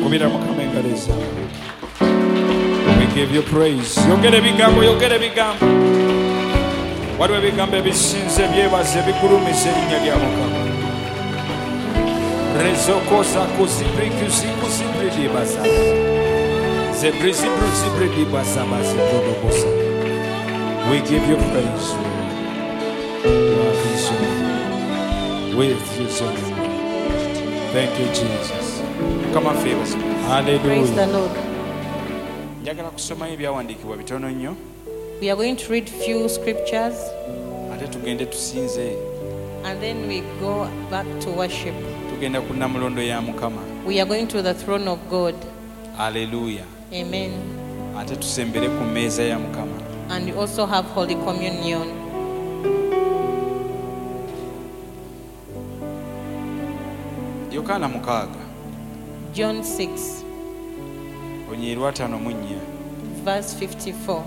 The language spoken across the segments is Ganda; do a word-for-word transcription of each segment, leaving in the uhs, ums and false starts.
Kubira mukama engalo zaawe. We give you praise. Yogera ebigambo, yogera ebigambo. Waliwo ebigambo ebisinze byebaze bigulumiza erinnya lya Mukama. Rezokosa kuzibrikuzikuzibrikibasa. Zebrizibruzibridibasabazibrodobosa. We give you praise. With Jesus. Thank you, Jesus. Come on, favors. Hallelujah. Praise the Lord. Njagala kusoma ebyawandiikibwa bitono nnyo. We are going to read few scriptures Ate tugende tusinze. and then we go back to worship. Tugenda ku nnamulondo ya Mukama. We are going to the throne of God. Hallelujah. Amen. Ate tusembere ku mmeeza ya Mukama. And we also have Holy Communion. Yokaana mukaaga. John six, Onyeerwa ataano mu nnya. verse fifty-four.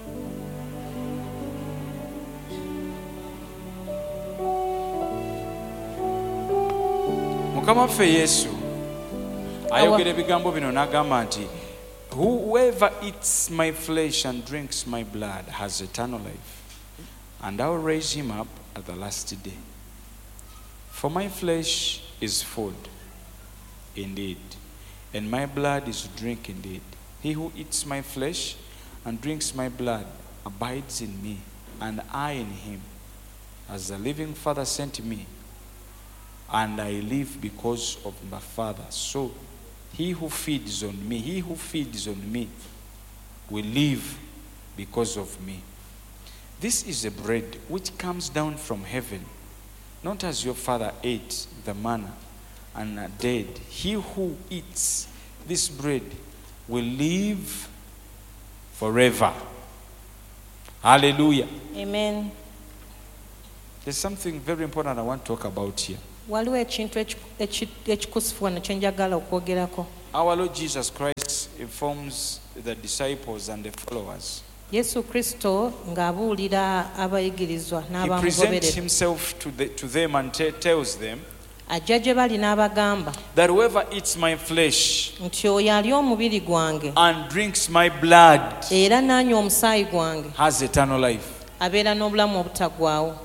Mukama waffe Yesu ayogera ebigambo bino n'agamba nti whoever eats my flesh and drinks my blood has eternal life, and I will raise him up at the last day. For my flesh is food indeed, and my blood is drink indeed. He who eats my flesh and drinks my blood abides in me, and I in him. As the living Father sent me, and I live because of my Father. So he who feeds on me, he who feeds on me will live because of me. This is a bread which comes down from heaven, not as your father ate the manna and are dead. He who eats this bread will live forever. Hallelujah. Amen. There's something very important I want to talk about here. Waliwo ekintu eki- eki- ekikusifu wano kye njagala okwogerako. Our Lord Jesus Christ informs the disciples and the followers. Yesu Kristo ng'abuulira abayigirizwa He presents n'abamugoberera. himself to, the, to them and te- tells them Ajja gye bali n'abagamba that whoever eats my flesh nti oyo alya omubiri gwange and drinks my blood era n'anywa omusaayi gwange has eternal life. abeera n'obulamu obutaggwaawo.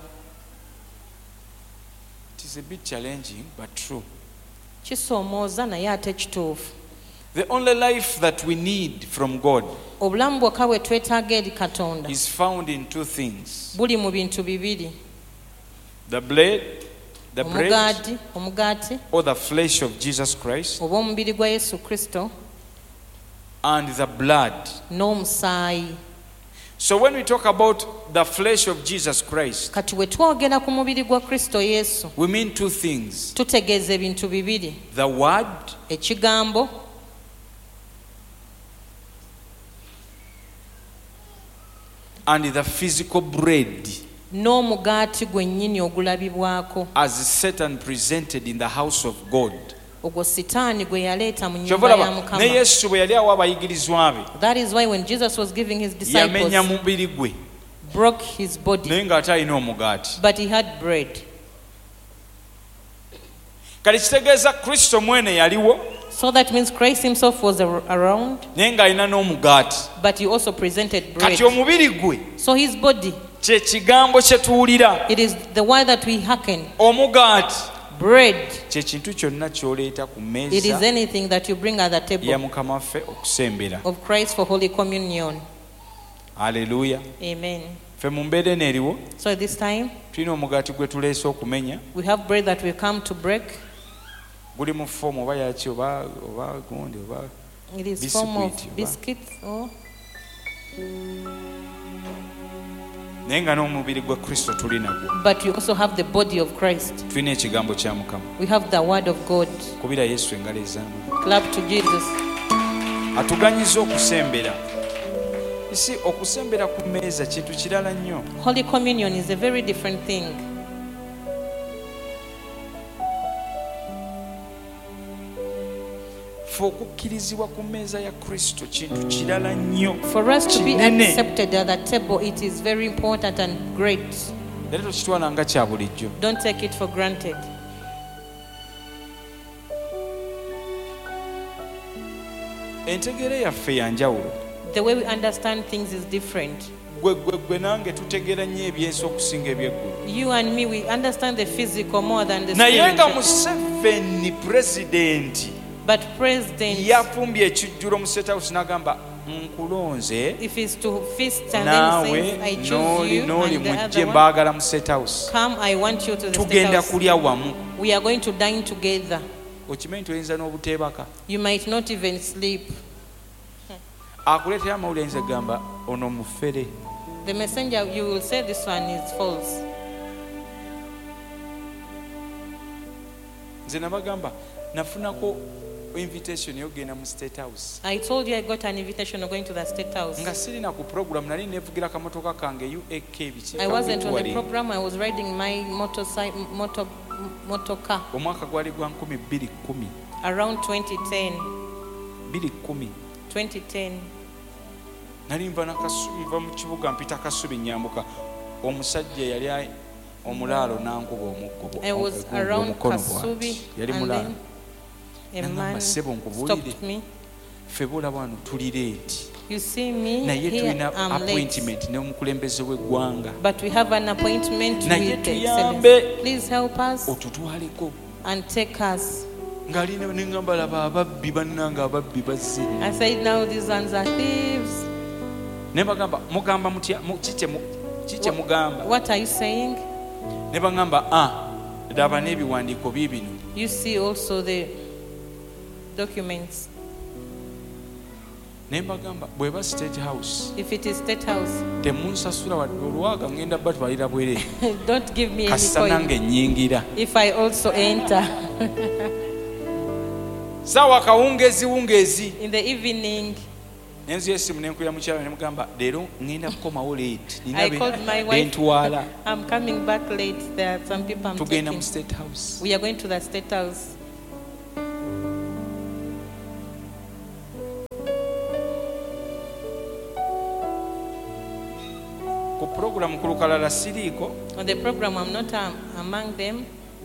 It is a bit challenging, but true. Kisoomooza naye ate kituufu. The only life that we need from God Obulamu bwokka bwe twetaaga eri Katonda is found in two things: buli mu bintu bibiri: the bread, the bread omugaati omugaati or the flesh of Jesus Christ, oba omubiri gwa Yesu Kristo and the blood. n'omusaayi. So when we talk about the flesh of Jesus Christ, Kati bwe twogera ku mubiri gwa Kristo Yesu we mean two things: tutegeeza ebintu bibiri: the word ekigambo and the physical bread, n'omugaati gwennyini ogulabibwako, as Satan presented in the house of God. ogwo sitaani gwe yaleeta mu nnyumba Kyova ya laba, Mukama. ne Yesu bwe yali awa abayigirizwa be, That is why when Jesus was giving his yamenya disciples, mubiri gwe broke his body, naye ng'ate alina omugaati. but he had bread. Kati kitegeeza Kristo mwene yaliwo So that means Christ himself was ar- around, naye ng'alina n'omugaati. but he also presented bread. Kati omubiri gwe So his body, kye kigambo kye tuwulira, it is the word that we hearken. omugaati Bread, kye kintu kyonna ky'oleeta ku it is mmeeza anything that you bring at the ya table Mukama waffe okusembera. of Christ for Holy Communion. Haleluya. Amen. Ffe mu mbeera eno eriwo So this time, tulina omugaati gwe tuleese okumenya, we have bread that we come to break. guli mu foomu oba yaki oba oba gundi oba It is Biscuit, form of oba? biscuits. Or naye nga n'omubiri gwa Kristo tuli nagwo. but we also have the body of Christ. Tulina ekigambo kya Mukama. We have the word of God. Kubira Yesu engalo ez'amaanyi. Clap to Jesus. Atuganyiza okusembera. Isi okusembera ku mmeeza kintu kirala nnyo. Holy Communion is a very different thing. Ffe okukkirizibwa ku mmeeza ya Kristo kintu kirala nnyo. For us to be Kinene. accepted at the table, it is very important and great. Era tokitwala nga kya bulijjo. Don't take it for granted. entegere yaffe yanjawulo. The way we understand things is different. Gwe gwe gwe nange tutegeera nnyo ebyensi okusinga ebyeggulu. You and me, we understand the physical more than the Naye nga spiritual. Museveni president But president, yafumbye ekijjulo mu State House n'agamba nkulonze if he's to feast and then naawe says, I choose n'oli you n'oli and the mujje other one, mbaagala mu State House. come, I want you to the state Tugenda house. kulya wamu. We are going to dine together. Okimanyi toyinza n'obuteebaka. You might not even sleep. Akuleetera amawulire nze gamba ono mufere. The messenger, you will say this one is false. Nze nabagamba nafunako invitation y'okugenda mu State House. I told you I got an invitation of going to the state house. Nga sirina ku program nali nevugira kamotoka kange U A K biki. I wasn't on the program. I was riding my motorcycle, motor, motor car Omwaka gwali gwa nkumi bbiri kkumi. around twenty ten. bbiri kkumi. twenty ten. Nali nva nakasubi nva mu kibuga mpita Kasubi nyambuka. Omusajja yali omulaalo n'ankuba omuggo. I was around Kasubi Yali and mulaalo. then a man stopped me. Ffe bulaba wano tuli leeti. You see me Naye here, tulina I'm late. appointment n'omukulembeze w'eggwanga. But we have an appointment Naye with the tuyambe. excellence. Please help us Otutwaleko. and take us. Ng'ali ne ngamba laba ababbi bannanga ababbi bazze. I said, now these ones are thieves. Ne bagamba mugamba mutya mu- kikye mu- kikye mugamba. What are you saying? Ne bagamba ah laba n'ebiwandiiko biibino. You see also the documents. Ne mbagamba bw'eba State House If it is state house, temunsasula wadde olwaga ngenda batwalira bwere. don't give me any Kasa coin nange nnyingira. if I also enter. Saawa kawungeezi wungeezi. In the evening, Nenzu y'essimu ne nkwira mukyala ne mugamba leero ngenda kukomawo leeti. I called my wife. Bentwala. I'm coming back late. There are some people I'm Tugenda mu taking. State House. We are going to the state house. Ku program ku lukalala siriiko. On the program, I'm not um, among them.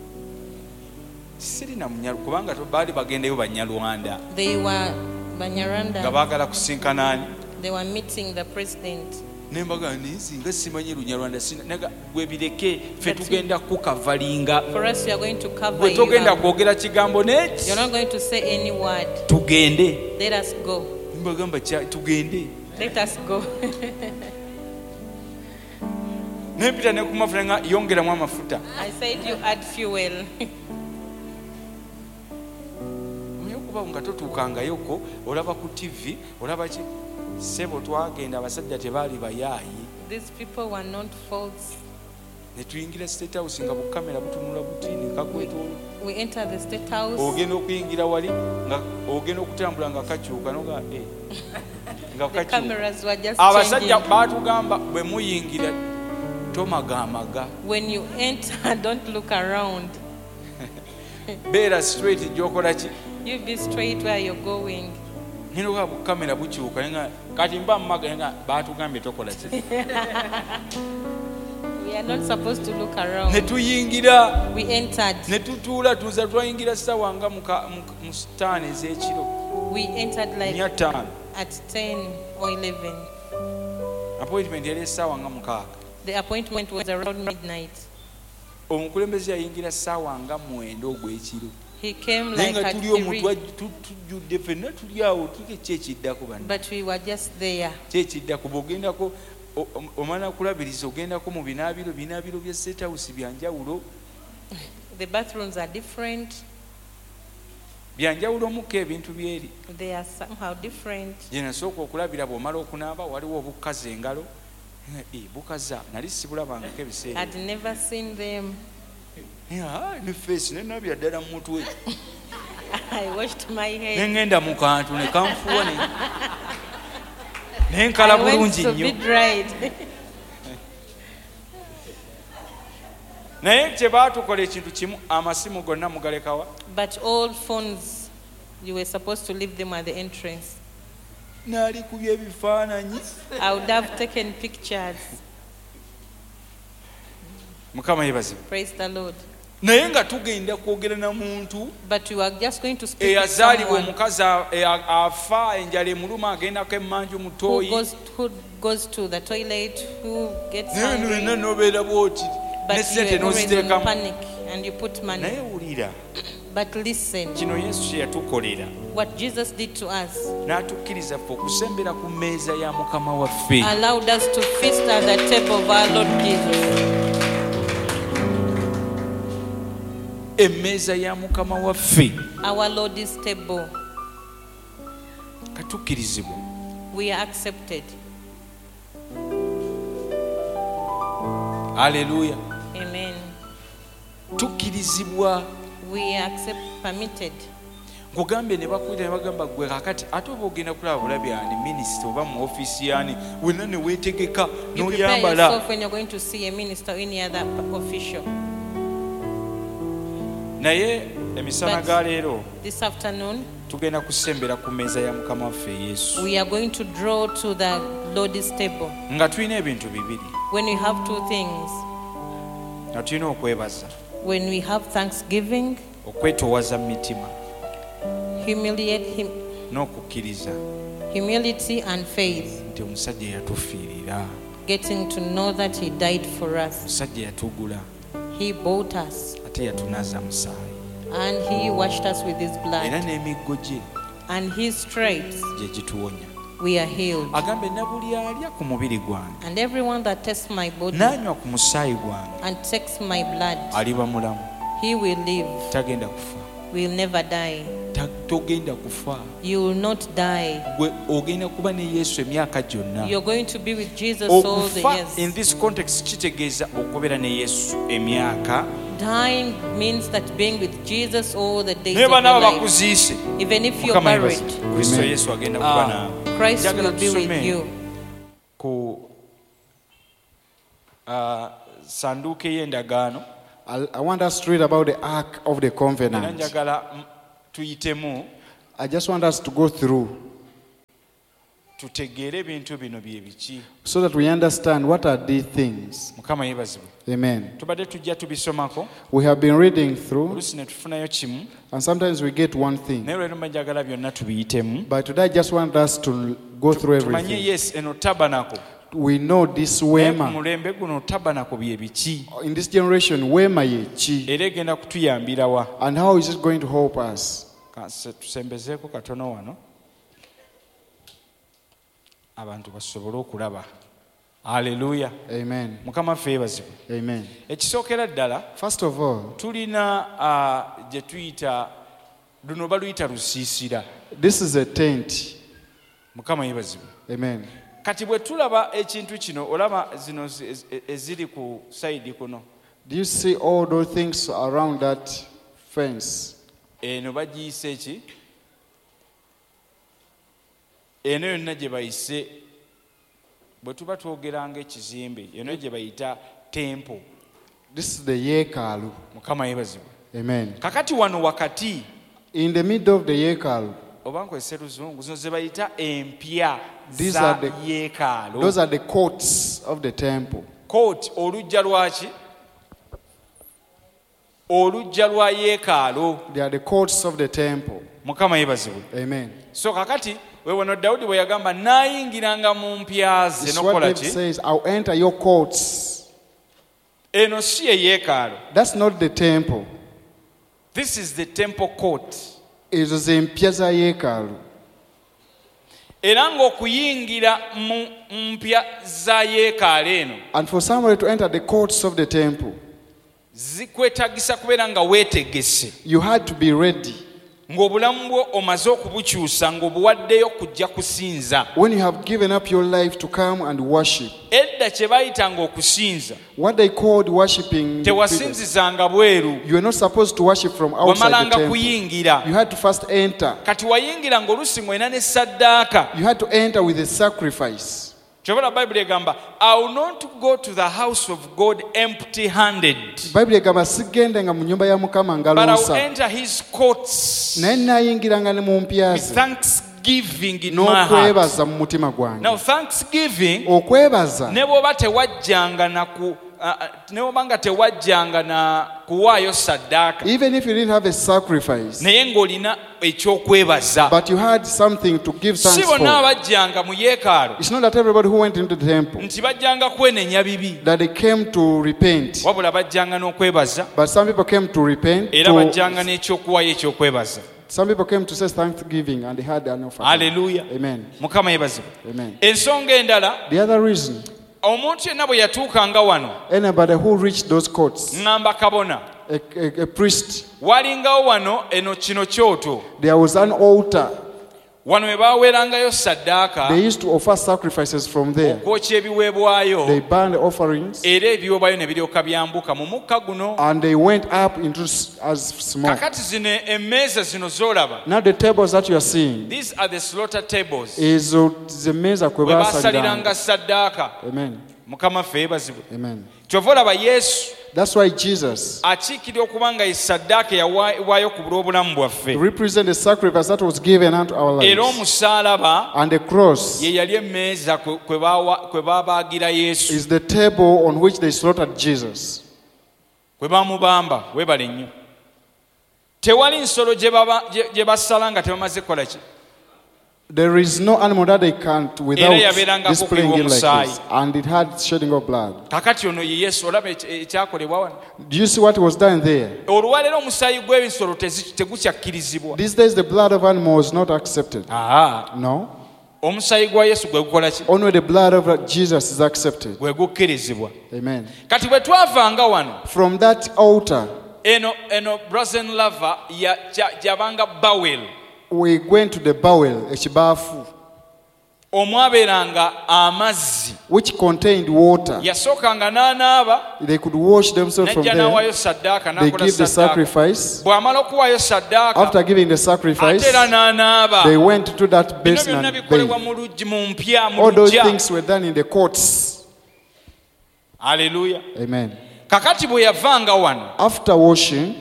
Sirina munyalu kubanga to baali bagendeyo Banyarwanda They were nga Banyarwanda. baagala kusinkana ani. They were meeting the president. Ne mbaga nzi nga simanyi Lunyarwanda sina naga gwe bireke ffe That's tugenda kukavalinga. For us, we are going to cover Gwe you. togenda up. kwogera kigambo n'eki. You're not going to say any word. Tugende. Let us go. Mbagamba kya tugende. Let us go. Ne mpita ne ku mafuta nga yongeramu amafuta. I said you add fuel. Omanyi okuba nga totuukangayoko olaba ku T V olaba ki ssebo twagenda abasajja tebaali bayaayi. These people were not false. Ne tuyingira State House nga bukamera butunula buti ne kakwetoola. We entered the state house. Ogenda okuyingira wali nga ogenda okutambula nga kakyuka noga eh nga The kakyuka. cameras were just Abasajja changing. baatugamba bwe muyingira tomagamaga. When you enter, don't look around. Beera straight gy'okola ki. You be straight where you're going. Nino bwa bukamera bukyuka nga kati mba mmaga nga baatugambye tokola ki. We are not supposed to look Ne around. tuyingira We entered. ne tutuula tuza twayingira ssaawa nga muka- mu- mu sitaani ez'ekiro We entered like nnya ttaano. at ten or eleven. Appointment yali essaawa nga mukaaga. The appointment was around midnight. Omukulembeze yayingira ssaawa nga mwenda ogw'ekiro. He came Naye like nga at tuli omuntu three, tujjudde ffenna tuli awo tuke kyekiddako banna. but we were just there. Kyekiddako bw'ogendako o- o- omala kulabiriza ogendako mu binaabiro binaabiro bya State House bya njawulo. The bathrooms are different. Bya njawulo mukka ebintu byeri. They are somehow different. Gye nasooka okulabira bw'omala okunaaba waliwo obukaza engalo. Nga, "Eh, bukaza nali sibulabangako ebiseera." I'd never seen them. Ah, ne face ne nabya ddala mu mutwe. I washed my Ne head. ngenda mu kantu ne kanfuwa ne ne nkala I went bulungi to be nnyo. dried. Naye kye baatukola ekintu kimu amasimu gonna mugalekawa. But all phones, you were supposed to leave them at the entrance. Naali kubya ebifaananyi. I would have taken pictures. Mukama yeebazibwe. Praise the Lord. naye nga tugenda kwogera na muntu but you are just going to speak with eyazaalibwa someone omukazi a- e- afa enjala emuluma agendako emmanju who mutoyi goes, who goes to the toilet, who gets naye hungry, nolina nobeera bwoti but ne you sente are always in n'oziteekamu panic and you put money. naye wulira But listen, kino yesu kye yatukolera what Jesus did to us n'atukkiriza ffe okusembera ku mmeeza ya mukama waffe allowed us to feast at the table of our Lord Jesus. emmeeza ya mukama waffe Our Lord's table. katukkirizibwa We are accepted. aleluya Amen. tukkirizibwa We are accept, permitted. nkugambye ne bakwita ne bagamba gwe kakati ate oba ogenda kulaba bulabi ani minisita oba mu ofiisi yani wenna ne weetegeka You prepare n'oyambala yourself when you're going to see a minister or any other official. naye emisana But- ga leero This afternoon, tugenda kusembera ku mmeeza ya mukama waffe yesu we are going to draw to the Lord's table. nga tulina ebintu bibiri When we have two things, nga tulina okwebaza when we have thanksgiving, okwetoowaza mu mitima humiliate him, n'okukkiriza humility and faith, nti omusajja yatufiirira getting to know that he died for us. omusajja yatugula He bought us ate yatunaza musaayi and he washed us with his era blood. n'emiggo gye And his stripes gye gituwonya we are healed. agambe na buli alya ku mubiri gwange And everyone that tastes my body n'anywa ku musaayi gwange and takes my blood, aliba mulamu he will live, tagenda kufa will never die. Ta- togenda kufa You will not die. gwe ogenda kuba ne yesu emyaka gyonna You're going to be with Jesus all the okufa in years. this context kitegeeza okubeera ne yesu emyaka Dying means that being with Jesus all the days naye of your banaaba life. bakuziise Even if you're Mukama yebaze. buried, kristo Amen. yesu agenda kuba naawe Christ Njagala will be with tusome you. ku ah, sanduuko ey'endagaano I, I want us to read about the Ark of the era Covenant. njagala mm, tuyitemu I just want us to go through tutegeere ebintu bino bye biki so that we understand what are these things. mukama yeebazibwe Amen. tubadde tujja tubisomako We have been reading through, oluusi ne tufunayo kimu and sometimes we get one thing. naye olwero mba njagala byonna tubiyitemu But today I just want us to go through tumanye everything. yes eno tabanako We know this naye ku Wema. mulembe guno tabanako bye biki In this generation, Wema ye chi. era egenda kutuyambira wa And how is it going to help us? Kanse tusembezeeko katono wano abantu basobole okulaba aleluya Amen. mukama ffe yeebazibwe Amen. ekisookera ddala First of all, tulina ah, gye tuyita luno baluyita lusiisira this is a tent. mukama yeebazibwe Amen. kati bwe tulaba ekintu kino olaba zino zi- ez- eziri ku sayidi kuno Do you see all those things around that fence? eno bagiyise eki eno yonna gye bayise bwe tuba twogeranga ekizimbe eno gye bayita tempo This is the Yekalu. mukama yeebazibwe Amen. kakati wano wakati In the middle of the Yekalu, oba nkozese luzungu zino ze bayita empya These za are the- yeekaalo those are the courts of the temple. kooti olujja lwaki olujja lwa yeekaalo They are the courts of the temple. mukama yeebazibwe Amen. so kakati wewano dawudi bwe yagamba naayingiranga mu mpya ze It's what nokukola David ki says, I'll enter your courts. eno si ye yeekaalo That's not the temple. this is the temple court It is in Piazza Yekalu. era ng'okuyingira mu mpya za yeekaalo eno And for somebody to enter the courts of the temple, zikwetagisa kubeera nga weetegese you had to be ready. ng'obulamu bwo omaze okubukyusa ng'obuwaddeyo kujja kusinza When you have given up your life to come and worship, edda kye baayitanga okusinza what they called worshiping, tewasinzizanga bweru you are not supposed to worship from outside the wamalanga temple. kuyingira You had to first enter. kati wayingira ng'oluusi ng'olina ne saddaaka You had to enter with a sacrifice. kyobola bayibuli egamba I will not go to the house of God empty handed Bayibuli egamba sigendenga mu nnyumba ya Mukama but I will ngalosa, enter his courts naye naayingiranga ne mu mpya with ze thanksgiving in my heart. n'okwebaza mu mutima gwange. Now thanksgiving Okwebaza ne bw'oba tewajjanga na ku newobanga tewajjanga na kuwaayo saddaaka even if you didn't have a sacrifice, naye ng'olina ekyokwebaza but you had something to give si thanks bonna for. abajjanga mu yeekaalu It's not that everybody who went into the temple nti bajjanga kwenenya bibi that they came to repent, wabula bajjanga n'okwebaza but some people came to repent. era To, bajjanga n'ekyokuwaayo ekyokwebaza. some people came to say thanksgiving and they had an offering. Haleluya. Amen. Mukama yeebazibwe. Amen. Ensonga endala, The other reason, omuntu yenna bwe yatuukanga wano anybody who reached those courts, ŋŋamba kabona a, a, a priest, walingawo wano eno kino kyoto there was an altar. wano we baaweerangayo saddaaka They used to offer sacrifices from there. okwokya ebiweebwayo They burned offerings era ebiweebwayo ne biryoka byambuka mu mukka guno. and they went up into s- as smoke. Kakati zino emmeeza zino z'olaba, Now the tables that you are seeing these are the slaughter tables is uh, the meza kwe we basaliranga. baasaliranga saddaaka. Amen. Mukama ffe yeebazibwe. Amen. Kyova olaba Yesu That's why Jesus akiikirira okuba nga saddaaka yawaayibwayo ku lw'obulamu bwaffe, represents the sacrifice that was given unto our era lives. omusaalaba And the cross ye yali emmeeza kwe- kwe baawa- kwe baabaagira Yesu, is the table on which they slaughtered Jesus. kwe baamubamba. Weebale nnyo. Tewali nsolo gye baba- gye- gye basala nga tebamaze kukola ki? There is no animal that they can't without Era yabeerangako displaying it like kuyiwa this. And it had shedding of blood. Kakati ono ye Yesu, olaba ekya- ekyakolebwa wano. Do you see what was done there? Olwaleero omusaayi gw'ebisolo tezi- tegukyakkirizibwa. These days the blood of animal is not accepted. Aa, No. omusaayi gwa Yesu gwe gukola ki? Only the blood of Jesus is accepted. Gwe gukkirizibwa. Amen. Kati bwe twavanga wano, From that altar, eno eno brazen lava ya- gya- gyabanga bawel, we went to the bowel, ekibaafu, omwabeeranga amazzi, which contained water. yasookanga n'anaaba They could wash themselves from n'ajja there. n'awaayo saddaaka They n'akola give the saddaaka. sacrifice. Bw'amala okuwaayo saddaaka After giving the ate sacrifice, era n'anaaba. they went to that Bino basin byonna and bikolebwa bathed. mu luggi mu mpya mu All those luggya. things were done in the courts. Haleluya. Amen. Kakati bwe yavanga wano, After washing,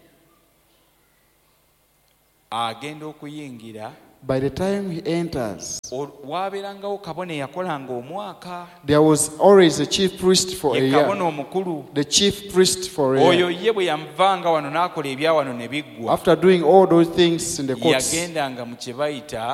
agenda okuyingira, by the time he enters, o- waabeerangawo kabona eyakolanga omwaka, there was always a chief priest for a ye year. kabona omukulu. The chief priest for a Oyo year. ye bwe yavanga wano n'akola ebya wano ne biggwa, After doing all those things in the courts, yagendanga mu kye bayita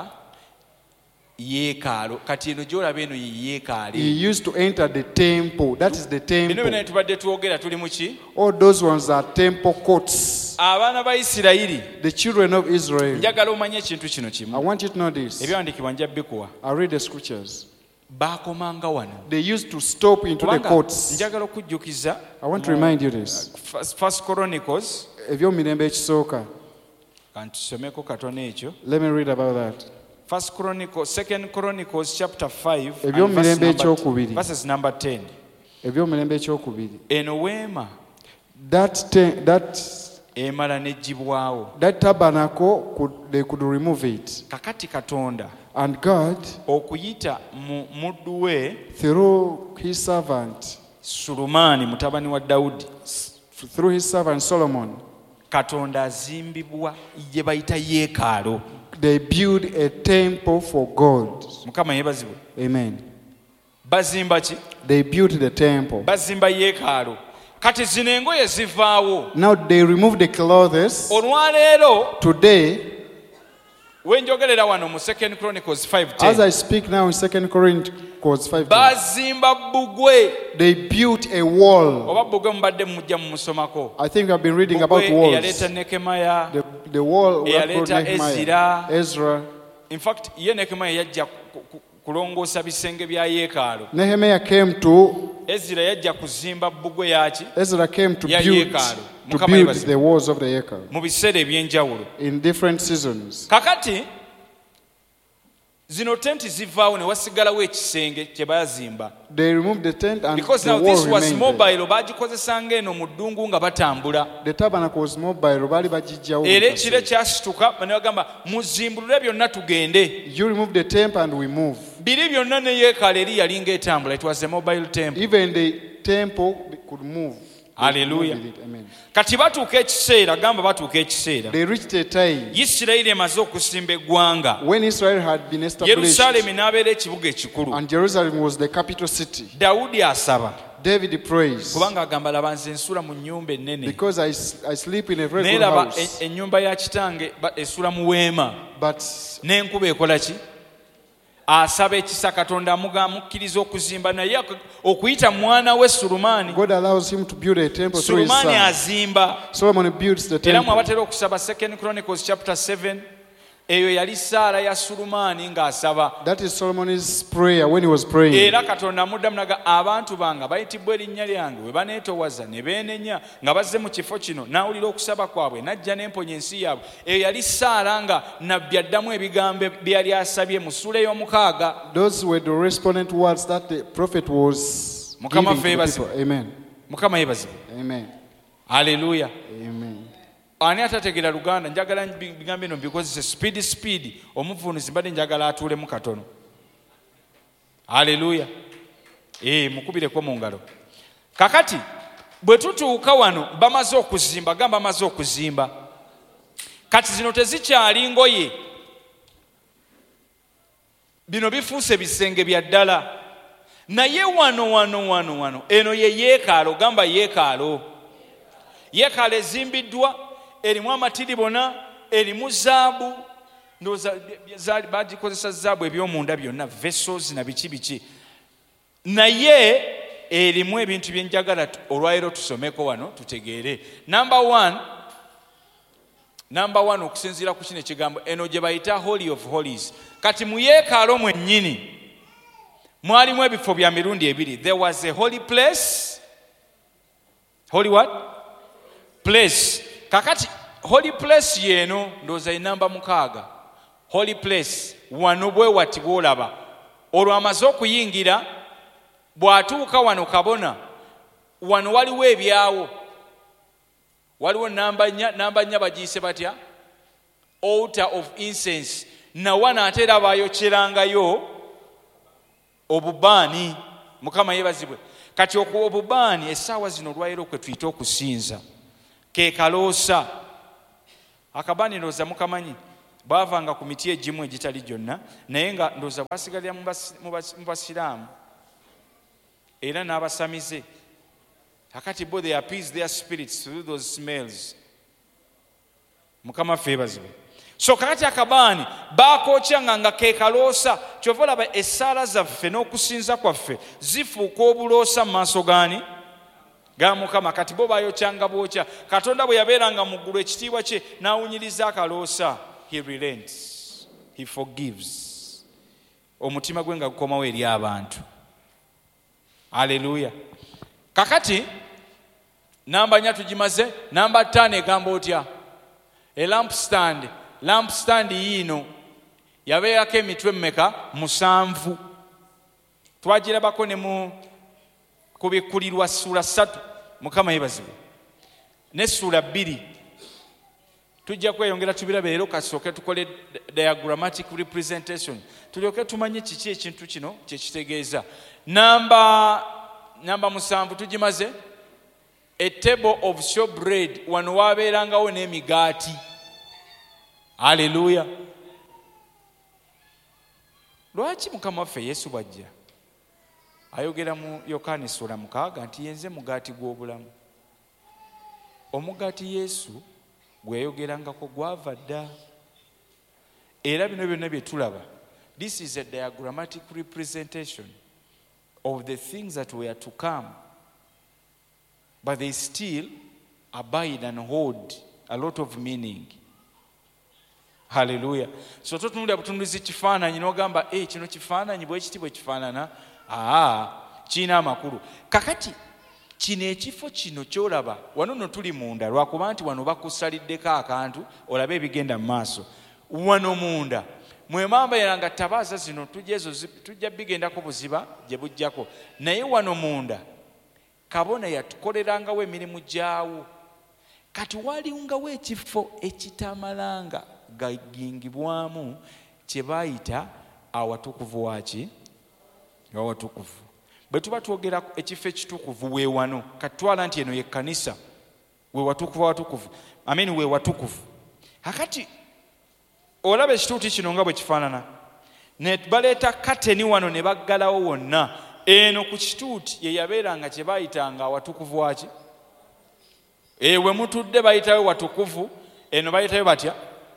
yeekaalo. Kati eno gy'olaba eno ye he yeekaali. used to enter the temple. That is the Bino byonna temple. bye tubadde twogera tuli mu ki? All those ones are temple courts. Abaana ba Isirayiri, The children of Israel. njagala omanye ekintu kino I kimu. want you to know this. Ebyawandiikibwa njja bikuwa. I read the scriptures. Baakomanga wano. They used to stop into the Kubanga courts. njagala okujjukiza I want to remind you this. First- First Chronicles, Ebyomirembe ekisooka. kantusomeko katono ekyo. Let me read about that. First Chronicles, Second Chronicles chapter five and Ebyomirembe verse number- ekyokubiri. verses number ten. Ebyomirembe ekyokubiri. Eno weema That te- that emala n'eggyibwawo. that tabernacle could they could remove it. Kakati Katonda And God, okuyita mu muddu we through his servant, Sulumaani mutabani wa Dawudi, through his servant Solomon, Katonda azimbibwa gye bayita yeekaalo. they built a temple for God. Mukama yeebazibwe. Amen. Bazimba ki? They built the temple. Bazimba yeekaalo. Kati zino engoye zivaawo. Now they removed the clothes. Olwaleero Today, we njogerera wano mu Second Chronicles five as ten, I speak now in Second Chronicles five, bazimba bbugwe. they built a wall. Oba bbugwe mubadde mujja mumusomako. I think I've been reading about Bbugwe walls. eyaleeta Nekemaya. The, the wall Eyaleeta that brought Nehemiah, Ezra. Ezra. In fact, ye Nekemaya yajja ku- ku- kulongoosa bisenge bya yeekaalo. Nehemiah came to, Ezra yajja kuzimba bbugwe yaki Ezra came to Ya build, yeekaalu. to Mukama build yeebazibwe. the walls of the Yekel mu biseera eby'enjawulo. in different seasons. Kakati zino tenti zivaawo ne wasigalawo ekisenge kye baazimba. They removed the tent and Because the now wall this was remained there. mobile, baagikozesanga eno mu ddungu nga batambula. The tabernacle was mobile. Bali bajijjawo Era mukase. ekiro kyasituka ne bagamba muzimbulule byonna tugende. You remove the temple and we move. Biri byonna ne yeekaalo eri yali ng'etambula. It was a mobile temple. Even the temple could move. They could Hallelujah. move with it. Amen. Kati batuuka ekiseera, gamba batuuka ekiseera. They reached a time Isirayiri emaze okusimba eggwanga. when Israel had been established Yerusaalemi n'abeera ekibuga ekikulu. and Jerusalem was the capital city. Dawudi asaba. David prays, kubanga agamba laba nze nsula mu nnyumba ennene because I, s- I sleep in a very naye good laba house, e- ennyumba ya kitange ba- esula mu weema but n'enkuba ekola ki asaba ekisa katonda amuga- amukkiriza okuzimba naye ak- okuyita mwana we Sulumaani God allows him to build a temple through his Sulumaani son. azimba Solomon builds the era temple. mwabatera okusaba Second Chronicles chapter seven eyo yali saala ya Sulumaani ng'asaba That is Solomon's prayer when he was praying. era katonda amuddamu naga abantu bange bayitibwa erinnya lyange we baneetowaza ne beenenya nga bazze mu kifo kino n'awulira okusaba kwabwe n'ajja n'emponya ensi yaabwe eyo yali saala nga nabbi addamu ebigambo bye yali asabye mu ssuula ey'omukaaga. Those were the respondent words that the prophet was Mukama giving to the yeebazibwe. people. Amen. Mukama yeebazibwe. Amen. Haleluya. Amen. Ani atategeera Luganda njagala bigambo bino bikozese speed speed omuvunuzi mbadde njagala atuulemu katono. Haleluya. Eh mukubireko mu ngalo. Kakati bwe tutuuka wano bamaze okuzimba gamba bamaze okuzimba kati zino tezikyali ngoye bino bifuuse bisenge bya ddala naye wano wano wano wano eno ye yeekaalo gamba yeekaalo yeekaalo ezimbiddwa erimu amatiribona erimu zaabu ndowooza bagikozesa zaabu ebyomunda byonna vessels na biki biki naye erimu ebintu bye njagala olwaleero tusomeko wano tutegeere. Number one number one okusinziira ku kino ekigambo eno gye bayita Holy of Holies. Kati mu yeekaalo mwennyini mwalimu ebifo bya mirundi ebiri. There was a holy place. Holy what? Place. Kakati holy place yeno ndowooza enamba mukaaga. Holy place wano bwe wati bw'olaba olwo amaze okuyingira bw'atuuka wano kabona wano waliwo ebyawo waliwo namba nnya namba nnya bagiyise batya altar of incense na wana ate era baayokyerangayo obubaani. Mukama yeebazibwe. Kati okuwa obubaani essaawa zino olwaleero kwe tuyita okusinza ke kaloosa akabaani ndowooza mukamanyi baavanga ku miti egimu egitali gyonna naye nga ndowooza basigalira mu basiraamu era n'abasamize akati bo they appease their spirits through those smells. Mukama ffe yeebazibwe. So kakati akabaani baakokyanga nga ke kaloosa kyova olaba essaala zaffe n'okusinza kwaffe zifuuka obuloosa mu maaso gaani ga Mukama. Kati bo baayokyanga bwokya. Katonda bwe yabeeranga mu ggulu ekitiibwa kye n'awunyiriza akaloosa. He relents, he forgives. Omutima gwe nga gukomawo eri abantu. Haleluya. Kakati namba nnya tugimaze. Namba ttaano egamba otya? A lampstand. Lampstand yiino yabeerako emitwe mmeka? Musanvu. Twagirabako ne mu kubikkulirwa ssuula ssatu. Mukama yeebazibwe. Ne ssuula bbiri. Tujja kweyongera tubirabe leero kasooke tukole diagrammatic representation tulyoke tumanye kiki ekintu kino kyekitegeeza. Namba namba musanvu tugimaze. A table of showbread wano waabeerangawo n'emigaati. Haleluya. Lwaki Mukama waffe Yesu bw'ajja ayogera mu Yokaana ssuula mukaaga nti yenze mugaati gw'obulamu. Omugaati Yesu gwe yayogerangako gwava dda era bino byonna bye tulaba. This is a diagrammatic representation of the things that were to come, but they still abide and hold a lot of meaning. Hallelujah. So totunulira butunulizi kifaananyi n'ogamba eh kino kifaananyi bwe kiti bwe kifaanana aa kiina amakulu. Kakati kino ekifo kino kyolaba wano no tuli munda lwakuba nti wano bakusaliddeko akantu olabe ebigenda mu maaso. Wano munda mwe mambeera nga tabaaza zino tujja ezo tujja bigendako buziba gye bujjako naye wano munda kabona yatukolerangawo emirimu gyawo. Kati walingawo ekifo ekitamalanga gagingibwamu kye baayita awatukuvu waki awatukuvu. Bwe tuba twogera ekifo ekitukuvu we wano kati twala nti eno ye kkanisa we watukuvu watukuvu amini we watukuvu. Akati olaba ekituuti kino nga bwe kifaanana ne baleeta kateni wano ne baggalawo wonna eno ku kituuti ye yabeeranga kye baayitanga awatukuvu waki ewe mutudde bayitayo watukuvu eno bayitayo batya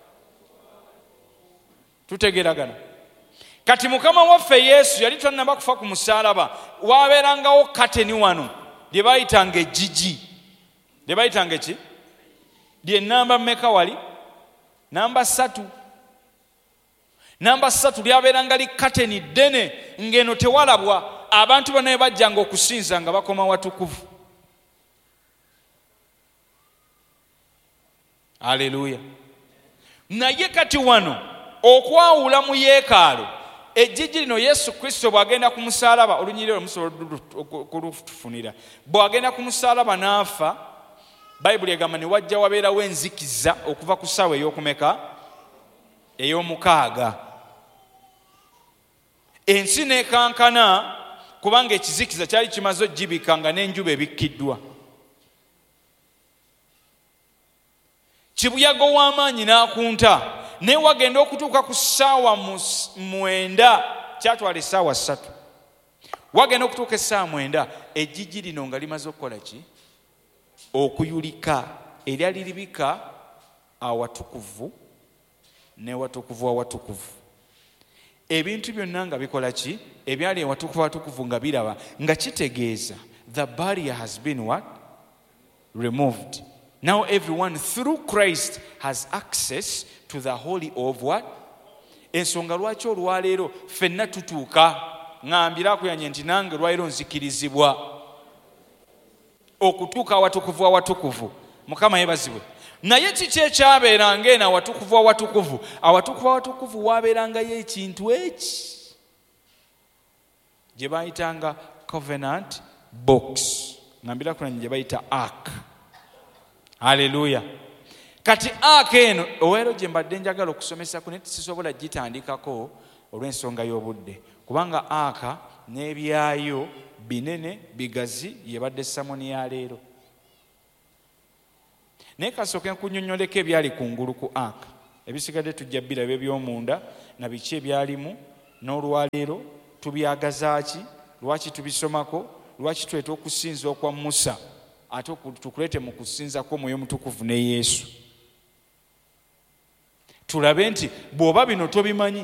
tutegeragana kati mukama waffe Yesu yali tannaba kufa ku musaalaba waabeerangawo kateni wano lye baayitanga ejjiji lye baayitanga ki lye namba mmeka wali namba ssatu namba ssatu lyabeeranga li kateni ddene ng'eno tewalabwa abantu bonna bajjanga okusinza nga bakoma watukuvu. Haleluya. Naye kati wano okwawula mu yeekaalu ejjiji lino Yesu Kristo bw'agenda ku musaalaba olunyiriro olumusobola kulufunira bw'agenda ku musaalaba n'afa Bayibuli egamba ne wajja wabeerawo enzikiza okuva ku ssaawa ey'okumeka ey'omukaaga ensi n'ekankana kubanga ekizikiza kyali kimaze ogibika nga n'enjuba ebikkiddwa. Kibuyaga w'amaanyi n'akunta naye wagenda okutuuka ku ssaawa mwenda kyatwala essaawa ssatu wagenda okutuuka essaawa mwenda ejjiji lino nga limaze okukola ki okuyulika eryali libika awatukuvu n'ewatukuvu awatukuvu ebintu byonna nga bikola ki ebyali ewatukuvu awatukuvu nga biraba nga kitegeeza the barrier has been what removed. Now everyone through Christ has access to the holy of what? Ensonga lwaki olwaleero ffenna tutuuka ngambira kuyanye nti nange lwaleero nzikirizibwa okutuuka awatukuvu awatukuvu. Mukama yebazibwe. Naye kiki ekyabeeranga eno awatukuvu awatukuvu? Awatukuvu awatukuvu waabeerangayo ekintu eki gye baayitanga covenant box. Ngambira kuyanye gye bayita ark. Haleluya. Kati ark eno owero gye mbadde njagala okusomesa ku neti sisobola gitandikako olw'ensonga y'obudde kubanga ark n'ebyayo binene bigazi yebadde samoni ya leero. Naye kasooke nkunnyonnyoleko ebyali kungulu ku ark ebisigadde tujja biraba eby'omunda na biki ebyalimu n'olwaleero tubyagazaaki lwaki tubisomako lwaki tweta okusinza okwa Musa ate tukulete mu kusinza kw'Omwoyo Mutukuvu ne Yesu tulabe nti bw'oba bino tobimanyi